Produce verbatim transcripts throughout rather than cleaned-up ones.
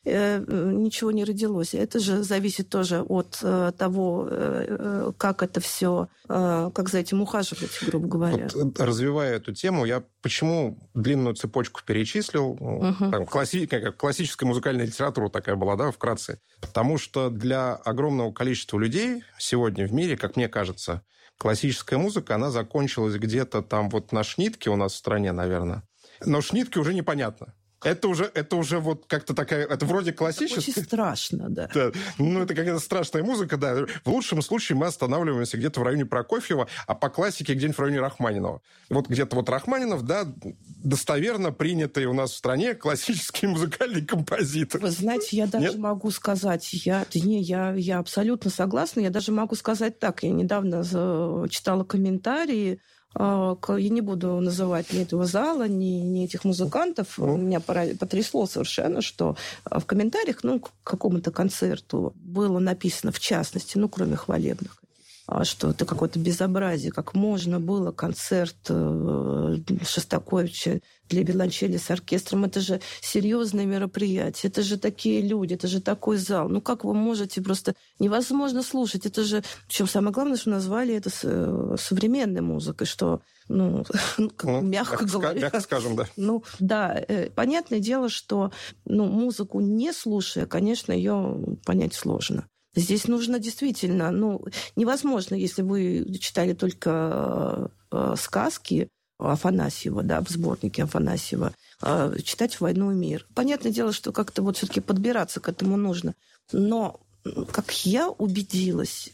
ничего не родилось. Это же зависит тоже от того, как это все, как за этим ухаживать, грубо говоря. Вот, развивая эту тему, я почему длинную цепочку перечислил? Угу. Там, класси... Классическая музыкальная литература такая была, да, вкратце. Потому что для огромного количества людей сегодня в мире, как мне кажется, классическая музыка, она закончилась где-то там вот на Шнитке у нас в стране, наверное. Но Шнитке уже непонятно. Это уже, это уже вот как-то такая... Это вроде классическая... Это очень страшно, да. да. Ну, это какая-то страшная музыка, да. В лучшем случае мы останавливаемся где-то в районе Прокофьева, а по классике где-нибудь в районе Рахманинова. Вот где-то вот Рахманинов, да, достоверно принятый у нас в стране классический музыкальный композитор. Вы знаете, я даже Нет? могу сказать... Я, не, я, я абсолютно согласна. Я даже могу сказать так. Я недавно читала комментарии. Я не буду называть ни этого зала, ни, ни этих музыкантов. Mm. Меня потрясло совершенно, что в комментариях ну, к какому-то концерту было написано, в частности, ну, кроме хвалебных, что это какое-то безобразие, как можно было концерт Шостаковича для виолончели с оркестром. Это же серьезное мероприятие, это же такие люди, это же такой зал. Ну как вы можете просто... Невозможно слушать. Это же... Причем самое главное, что назвали это современной музыкой, что, ну, как, ну мягко говоря... Мягко скажем, да. Ну, да. Понятное дело, что ну, музыку не слушая, конечно, ее понять сложно. Здесь нужно действительно, ну, невозможно, если вы читали только э, сказки Афанасьева, да, в сборнике Афанасьева, э, читать «Войну и мир». Понятное дело, что как-то вот все-таки подбираться к этому нужно. Но, как я убедилась,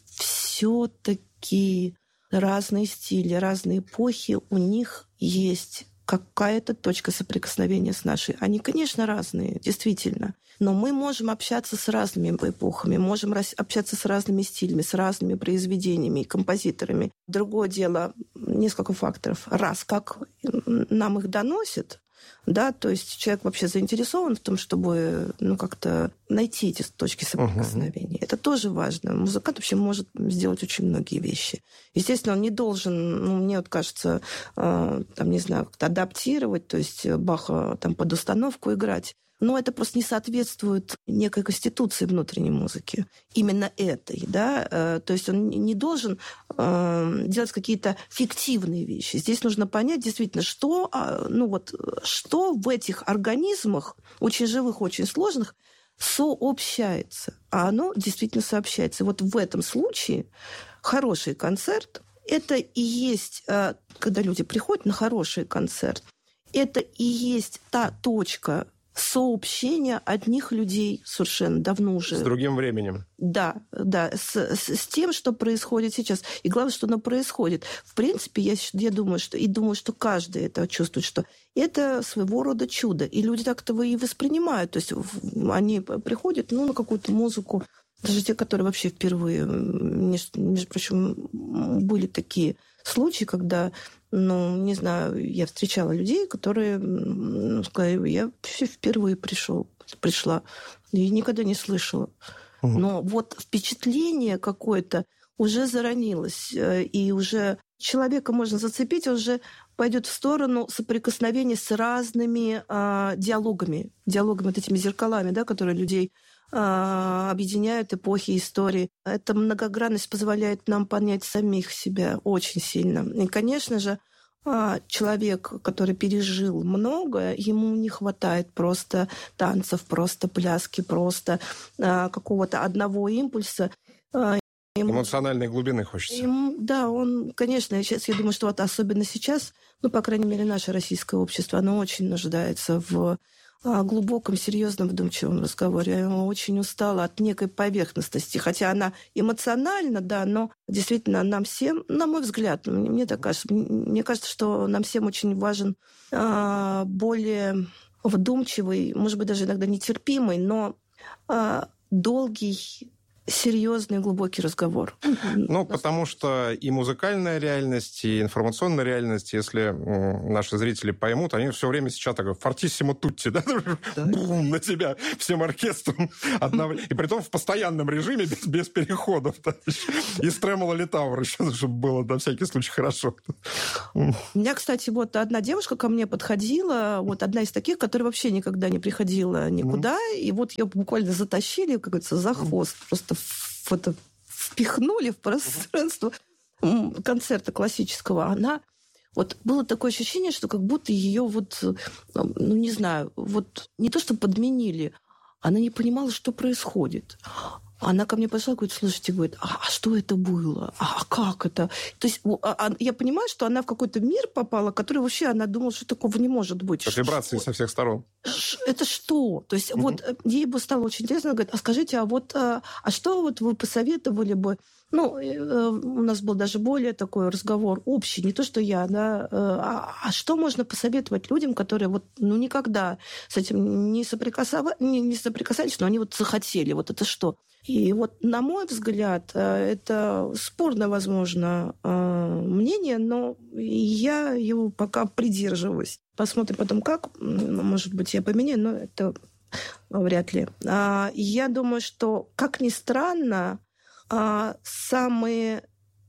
все-таки разные стили, разные эпохи, у них есть какая-то точка соприкосновения с нашей. Они, конечно, разные, действительно. Но мы можем общаться с разными эпохами, можем общаться с разными стилями, с разными произведениями и композиторами. Другое дело, несколько факторов. Раз, как нам их доносят, да, то есть человек вообще заинтересован в том, чтобы ну, как-то найти эти точки соприкосновения. Uh-huh. Это тоже важно. Музыкант вообще может сделать очень многие вещи. Естественно, он не должен, ну, мне вот кажется, э, там, не знаю, как-то адаптировать, то есть Баха там под установку играть. Но это просто не соответствует некой конституции внутренней музыки. Именно этой, да. То есть он не должен делать какие-то фиктивные вещи. Здесь нужно понять действительно, что, ну вот, что в этих организмах, очень живых, очень сложных, сообщается. А оно действительно сообщается. И вот в этом случае хороший концерт – это и есть, когда люди приходят на хороший концерт, это и есть та точка сообщения одних людей совершенно давно уже. С другим временем. Да, да, с, с, с тем, что происходит сейчас. И главное, что оно происходит. В принципе, я, я думаю, что, и думаю, что каждый это чувствует, что это своего рода чудо. И люди так этого и воспринимают. То есть они приходят ну, на какую-то музыку, даже те, которые вообще впервые. Между, между прочим, были такие случаи, когда, ну, не знаю, я встречала людей, которые ну, сказали, я впервые пришел, пришла, и никогда не слышала. Угу. Но вот впечатление какое-то уже заронилось, и уже человека можно зацепить, он уже пойдет в сторону соприкосновения с разными а, диалогами, диалогами, вот этими зеркалами, да, которые людей а, объединяют эпохи, истории. Эта многогранность позволяет нам понять самих себя очень сильно. И, конечно же, человек, который пережил многое, ему не хватает просто танцев, просто пляски, просто какого-то одного импульса. Ему, эмоциональной глубины хочется. Ему, да, он, конечно, сейчас, я думаю, что вот особенно сейчас, ну, по крайней мере, наше российское общество, оно очень нуждается в глубоком, серьезном, вдумчивом разговоре. Я очень устала от некой поверхностности, хотя она эмоциональна, да, но действительно нам всем, на мой взгляд, мне так кажется, мне кажется, что нам всем очень важен более вдумчивый, может быть, даже иногда нетерпимый, но долгий серьезный глубокий разговор. Ну, потому что и музыкальная реальность, и информационная реальность, если наши зрители поймут, они все время сейчас такое фортиссимо тутти, да? Да. Бум, на тебя всем оркестром. И притом в постоянном режиме, без, без переходов. Да? И с тремоло литавр еще, чтобы было на всякий случай хорошо. У меня, кстати, вот одна девушка ко мне подходила, вот одна из таких, которая вообще никогда не приходила никуда, mm-hmm. и вот ее буквально затащили, как говорится, за хвост, mm-hmm. просто в это впихнули в пространство mm-hmm. концерта классического. Она вот было такое ощущение, что как будто ее вот, ну не знаю, вот не то что подменили, она не понимала, что происходит. Она ко мне пошла, говорит, слушайте, говорит, а, а что это было? А, а как это? То есть а, а, я понимаю, что она в какой-то мир попала, который вообще она думала, что такого не может быть. Это вибрации со всех сторон. Это что? То есть mm-hmm. вот ей бы стало очень интересно, она говорит, а скажите, а вот а, а что вот вы посоветовали бы? Ну, у нас был даже более такой разговор общий, не то, что я, да, а, а что можно посоветовать людям, которые вот, ну, никогда с этим не, соприкасава... не, не соприкасались, но они вот захотели, вот это что? И вот, на мой взгляд, это спорное, возможно, мнение, но я его пока придерживаюсь. Посмотрим потом, как, может быть, я поменяю, но это вряд ли. Я думаю, что, как ни странно, А самые,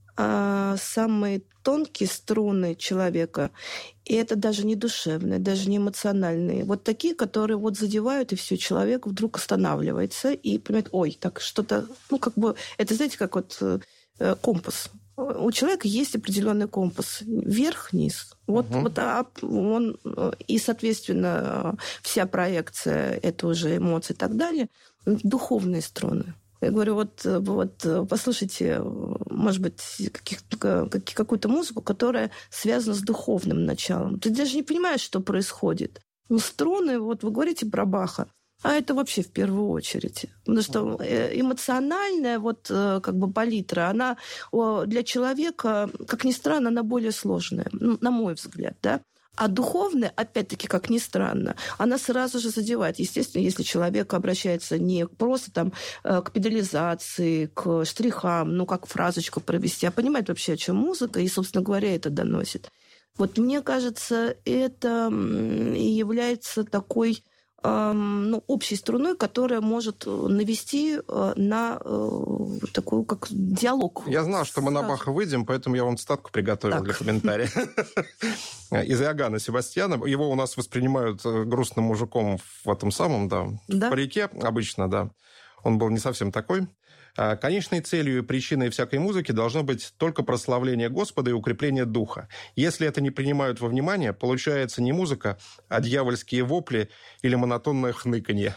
а, самые тонкие струны человека, и это даже не душевные, даже не эмоциональные, вот такие, которые вот задевают, и все, человек вдруг останавливается и понимает, ой, так что-то, ну, как бы, это, знаете, как вот э, компас. У человека есть определенный компас. Вверх-вниз. Вот, угу. вот а он, и, соответственно, вся проекция, это уже эмоции и так далее, духовные струны. Я говорю, вот, вот послушайте, может быть, какую-то музыку, которая связана с духовным началом. Ты даже не понимаешь, что происходит. Ну, струны, вот вы говорите про Баха, а это вообще в первую очередь. Потому что эмоциональная вот как бы палитра, она для человека, как ни странно, она более сложная, на мой взгляд, да. А духовная, опять-таки, как ни странно, она сразу же задевает. Естественно, если человек обращается не просто там к педализации, к штрихам, ну, как фразочку провести, а понимает вообще, о чем музыка, и, собственно говоря, это доносит. Вот мне кажется, это и является такой ну, общей струной, которая может навести на такой, как диалог. Я знал, что мы на Баха выйдем, поэтому я вам цитатку приготовил так. для комментария. Из Иоганна Себастьяна. Его у нас воспринимают грустным мужиком в этом самом, да, да? в парике обычно, да. Он был не совсем такой. Конечной целью и причиной всякой музыки должно быть только прославление Господа и укрепление духа. Если это не принимают во внимание, получается не музыка, а дьявольские вопли или монотонное хныканье.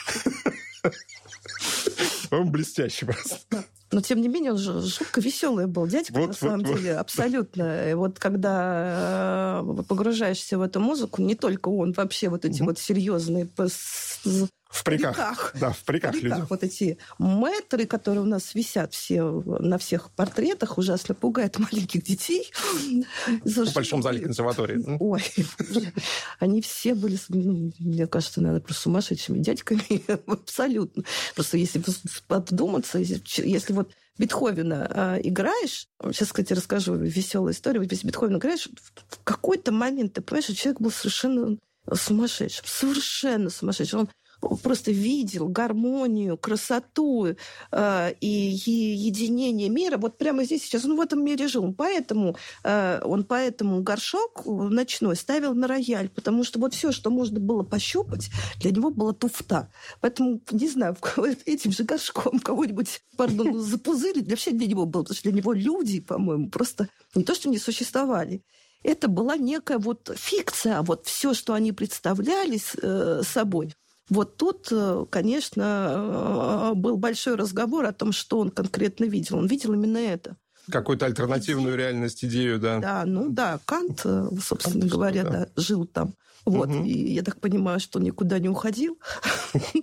Он блестящий просто. Но, тем не менее, он же жутко веселый был дядька, вот, на самом вот, деле, вот. Абсолютно. И вот когда погружаешься в эту музыку, не только он, вообще вот эти mm-hmm. вот серьезные... В париках. париках. Да, в париках, в париках люди. Вот эти мэтры, которые у нас висят все на всех портретах, ужасно пугают маленьких детей. В большом зале консерватории. Ой, они все были, мне кажется, наверное, просто сумасшедшими дядьками. Абсолютно. Просто если подуматься, если вот Бетховена играешь, сейчас, кстати, расскажу веселую историю, если Бетховена играешь, в какой-то момент ты понимаешь, что человек был совершенно сумасшедшим, совершенно сумасшедшим. Он просто видел гармонию, красоту э, и единение мира. Вот прямо здесь сейчас он в этом мире жил. Поэтому э, он поэтому горшок ночной ставил на рояль, потому что вот все, что можно было пощупать, для него была туфта. Поэтому, не знаю, этим же горшком кого-нибудь, пардон, запузырить, вообще для него было, потому что для него люди, по-моему, просто не то, что не существовали. Это была некая вот фикция, а вот все, что они представляли э, собой. Вот тут, конечно, был большой разговор о том, что он конкретно видел. Он видел именно это. Какую-то альтернативную реальность, идею, да. Да, ну да, Кант, собственно Кант, говоря, да. Да, жил там. Вот, угу. И я так понимаю, что он никуда не уходил. Вот,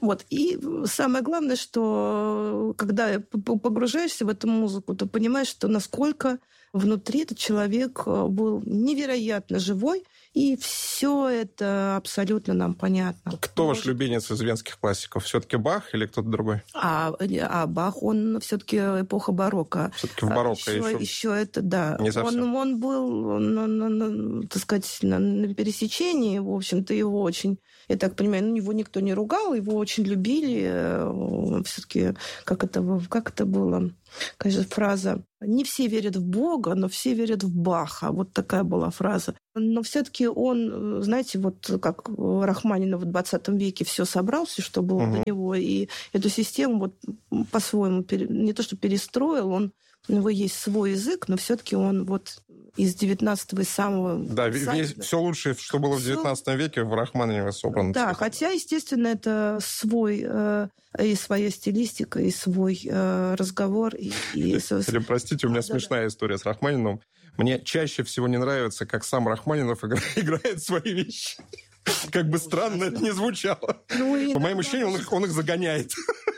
Вот. И самое главное, что когда погружаешься в эту музыку, то понимаешь, что насколько внутри этот человек был невероятно живой, и все это абсолютно нам понятно. Кто Может... ваш любимец из венских классиков? Все-таки Бах или кто-то другой? А, а Бах, он все-таки эпоха барокко. Все-таки в барокко еще, еще... еще это, да. Не совсем. Он, он был, на, на, на, так сказать, на, на пересечении, в общем-то, его очень... Я так понимаю, ну, его никто не ругал, его очень любили. Все-таки, как это, как это было? Конечно, фраза «Не все верят в Бога, но все верят в Баха». Вот такая была фраза. Но все-таки он, знаете, вот как Рахманинов в двадцатом веке все собрал, все, что было угу. до него, и эту систему вот по-своему не то что перестроил, он, у него есть свой язык, но все-таки он вот из девятнадцатого, из самого... Да, весь, все лучшее, что было в девятнадцатом веке, в Рахманинове собрано. Да, хотя, естественно, это свой, э, и своя стилистика, и свой э, разговор. И, и... Простите, у меня а, смешная да, история с Рахманиновым. Мне чаще всего не нравится, как сам Рахманинов играет свои вещи. Как бы странно это ни звучало. Ну, по моим ощущениям, он их, он их загоняет.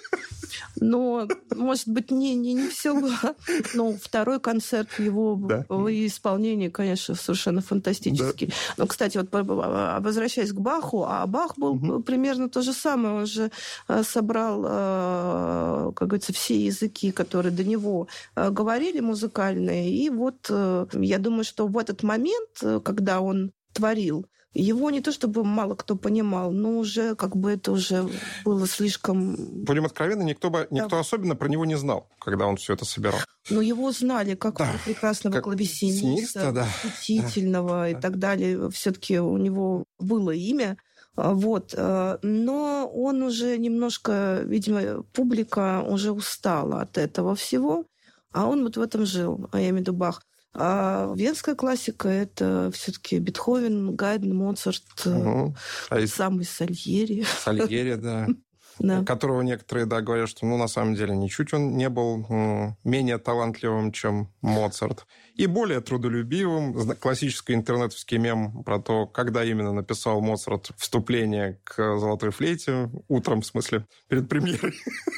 Но, может быть, не, не, не все было. Но второй концерт его да. исполнения, конечно, совершенно фантастический. Да. Но, кстати, вот возвращаясь к Баху, а Бах был угу. примерно то же самое. Он же собрал, как говорится, все языки, которые до него говорили музыкальные. И вот я думаю, что в этот момент, когда он творил, его не то чтобы мало кто понимал, но уже как бы это уже было слишком... Будем откровенны, никто, бы, никто да. особенно про него не знал, когда он все это собирал. Но его знали как да. прекрасного как клавесиниста, да. восхитительного да. и да. так далее. Все-таки у него было имя. Вот. Но он уже немножко, видимо, публика уже устала от этого всего, а он вот в этом жил, а я имею в виду Бах. А венская классика — это все-таки Бетховен, Гайден, Моцарт, угу. а самый Сальери. Сальери, да. Да. Которого некоторые, да, говорят, что, ну, на самом деле, ничуть он не был м, менее талантливым, чем Моцарт. И более трудолюбивым. Классический интернетовский мем про то, когда именно написал Моцарт вступление к «Золотой флейте», утром, в смысле, перед премьерой.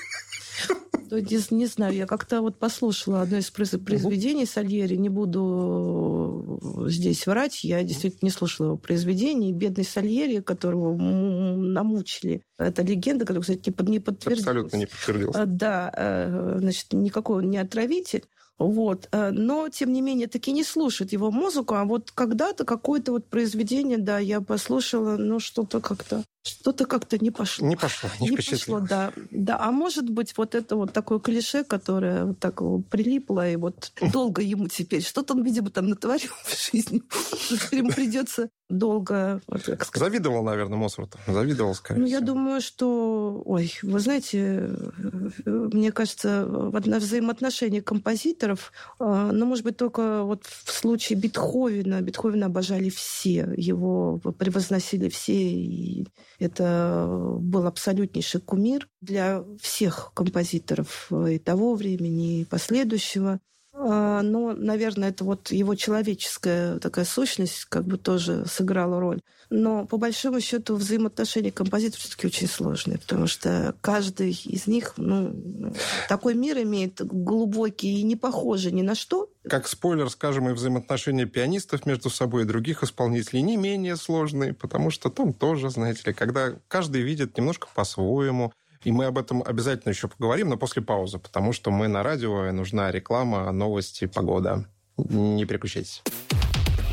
Не, не знаю, я как-то вот послушала одно из произведений Сальери, не буду здесь врать, я действительно не слушала его произведений. Бедный Сальери, которого намучили. Это легенда, которая, кстати, не подтвердилась. Абсолютно не подтвердилась. Да, значит, никакой он не отравитель. Вот. Но, тем не менее, таки не слушают его музыку, а вот когда-то какое-то вот произведение, да, я послушала, но что-то как-то что-то как-то не пошло. Не пошло, не, не пошло, да. да. А может быть, вот это вот такое клише, которое вот так вот прилипло, и вот долго ему теперь. Что-то он, видимо, там натворил в жизни. Ему придется долго... Вот, как сказать. Завидовал, наверное, Моцарту. Завидовал, скорее Ну, всего. я думаю, что... Ой, вы знаете, мне кажется, взаимоотношения композиторов, ну, может быть, только вот в случае Бетховена. Бетховена обожали все. Его превозносили все, и это был абсолютнейший кумир для всех композиторов и того времени, и последующего. Но, наверное, это вот его человеческая такая сущность как бы тоже сыграла роль. Но, по большому счету, взаимоотношения композиторов все-таки очень сложные, потому что каждый из них, ну, такой мир имеет глубокий и не похожий ни на что. Как спойлер, скажем, и взаимоотношения пианистов между собой и других исполнителей не менее сложные, потому что там тоже, знаете ли, когда каждый видит немножко по-своему. И мы об этом обязательно еще поговорим, но после паузы, потому что мы на радио, и нужна реклама, новости, погода. Не переключайтесь.